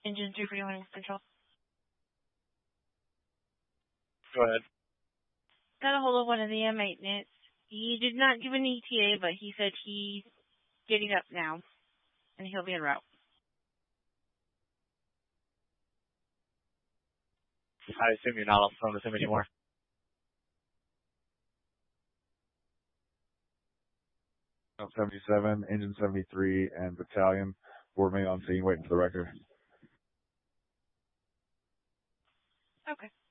Engine 241 control. Go ahead. Got a hold of one of the maintenance. He did not give an ETA, but he said he's getting up now, and he'll be en route. I assume you're not on the phone with him anymore. Oh, 77, Engine 73, and Battalion were remain on scene waiting for the record. Okay.